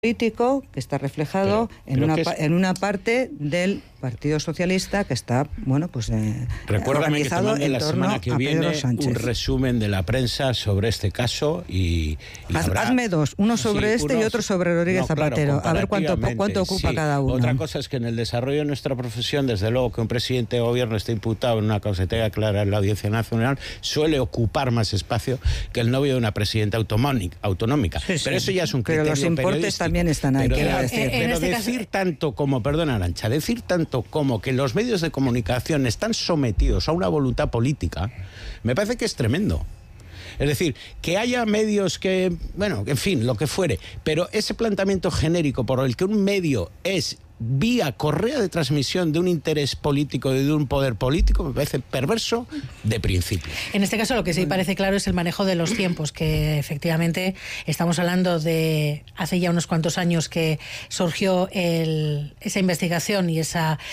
político que está reflejado en una parte del Partido Socialista que está, bueno, pues recuérdame que te mande la semana que viene un resumen de la prensa sobre este caso y hazme dos, uno sobre y otro sobre Rodríguez Zapatero, a ver cuánto ocupa cada uno. Otra cosa es que en el desarrollo de nuestra profesión, desde luego que un presidente de gobierno esté imputado en una causa y tenga clara en la Audiencia Nacional, suele ocupar más espacio que el novio de una presidenta autonómica. Sí, pero eso ya es un criterio periodístico. Pero los importes también están ahí, pero decir tanto como, perdona Arantxa, decir tanto como que los medios de comunicación están sometidos a una voluntad política, me parece que es tremendo. Es decir, que haya medios que, bueno, en fin, lo que fuere, pero ese planteamiento genérico por el que un medio es vía correa de transmisión de un interés político y de un poder político me parece perverso de principio. En este caso lo que sí parece claro es el manejo de los tiempos, que efectivamente estamos hablando de hace ya unos cuantos años que surgió esa investigación y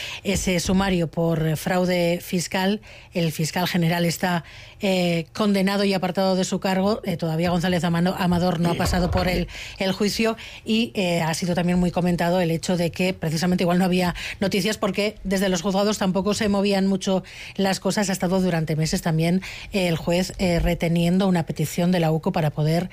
ese sumario por fraude fiscal. El fiscal general está condenado y apartado de su cargo. Todavía González Amador no ha pasado por el juicio y ha sido también muy comentado el hecho de que precisamente igual no había noticias porque desde los juzgados tampoco se movían mucho las cosas. Ha estado durante meses también el juez reteniendo una petición de la UCO para poder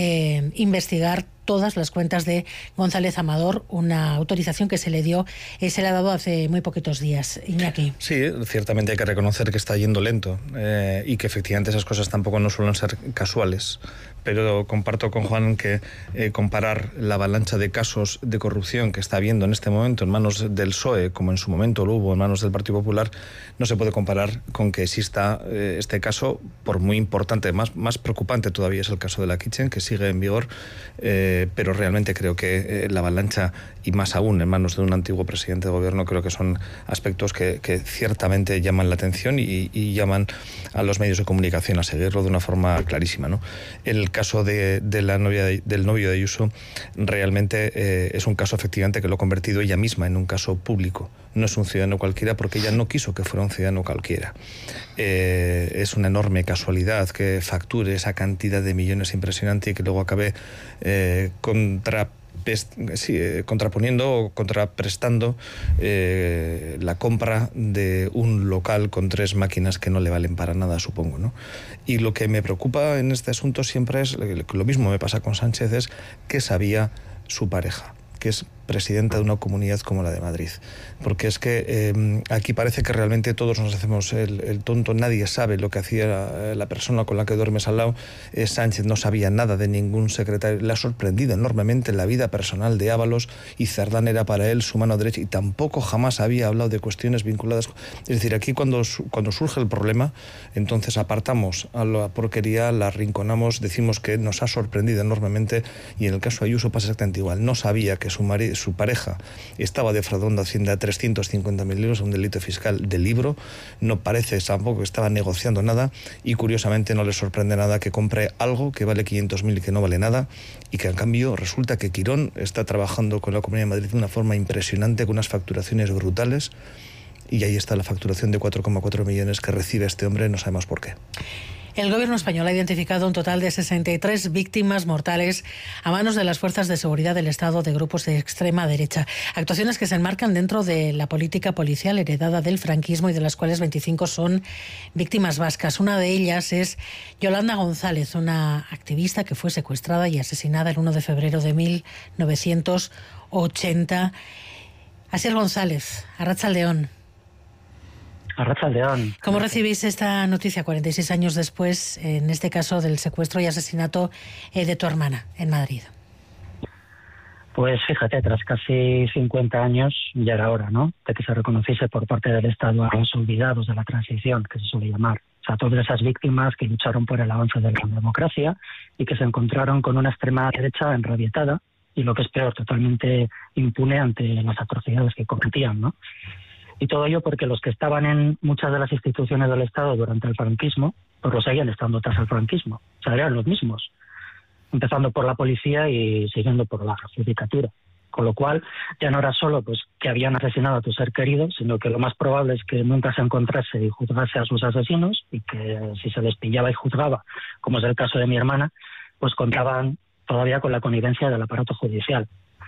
investigar todas las cuentas de González Amador, una autorización que se le ha dado hace muy poquitos días. Iñaki. Sí, ciertamente hay que reconocer que está yendo lento y que efectivamente esas cosas tampoco no suelen ser casuales. Pero comparto con Juan que comparar la avalancha de casos de corrupción que está habiendo en este momento en manos del PSOE, como en su momento lo hubo en manos del Partido Popular, no se puede comparar con que exista este caso, por muy importante, más preocupante todavía es el caso de la Kitchen, que sigue en vigor, pero realmente creo que la avalancha, y más aún en manos de un antiguo presidente de gobierno, creo que son aspectos que ciertamente llaman la atención y llaman a los medios de comunicación a seguirlo de una forma clarísima, ¿no? El caso del novio de Ayuso realmente es un caso efectivamente que lo ha convertido ella misma en un caso público. No es un ciudadano cualquiera porque ella no quiso que fuera un ciudadano cualquiera. Es una enorme casualidad que facture esa cantidad de millones impresionante y que luego acabe contraponiendo o contraprestando la compra de un local con 3 máquinas que no le valen para nada, supongo, ¿no? Y lo que me preocupa en este asunto siempre es, lo mismo me pasa con Sánchez, es que sabía su pareja, que es presidenta de una comunidad como la de Madrid. Porque es que aquí parece que realmente todos nos hacemos el tonto, nadie sabe lo que hacía la persona con la que duermes al lado. Sánchez no sabía nada de ningún secretario, le ha sorprendido enormemente la vida personal de Ábalos y Cerdán era para él su mano derecha y tampoco jamás había hablado de cuestiones vinculadas. Es decir, aquí cuando surge el problema, entonces apartamos a la porquería, la arrinconamos, decimos que nos ha sorprendido enormemente y en el caso de Ayuso pasa exactamente igual. No sabía que su pareja estaba defraudando a Hacienda 350.000 euros, un delito fiscal de libro, no parece tampoco que estaba negociando nada y curiosamente no le sorprende nada que compre algo que vale 500.000 y que no vale nada y que en cambio resulta que Quirón está trabajando con la Comunidad de Madrid de una forma impresionante, con unas facturaciones brutales y ahí está la facturación de 4,4 millones que recibe este hombre, no sabemos por qué. El gobierno español ha identificado un total de 63 víctimas mortales a manos de las fuerzas de seguridad del Estado de grupos de extrema derecha. Actuaciones que se enmarcan dentro de la política policial heredada del franquismo y de las cuales 25 son víctimas vascas. Una de ellas es Yolanda González, una activista que fue secuestrada y asesinada el 1 de febrero de 1980. Asier González, Arratsaldeon. Arratsaldeon. ¿Cómo recibís esta noticia 46 años después, en este caso del secuestro y asesinato de tu hermana en Madrid? Pues fíjate, tras casi 50 años ya era hora, ¿no?, de que se reconociese por parte del Estado a los olvidados de la transición, que se suele llamar. O sea, todas esas víctimas que lucharon por el avance de la democracia y que se encontraron con una extrema derecha enrabietada y, lo que es peor, totalmente impune ante las atrocidades que cometían, ¿no? Y todo ello porque los que estaban en muchas de las instituciones del Estado durante el franquismo, pues lo seguían estando tras el franquismo. O sea, eran los mismos, empezando por la policía y siguiendo por la judicatura. Con lo cual, ya no era solo pues que habían asesinado a tu ser querido, sino que lo más probable es que nunca se encontrase y juzgase a sus asesinos y que si se les pillaba y juzgaba, como es el caso de mi hermana, pues contaban todavía con la connivencia del aparato judicial.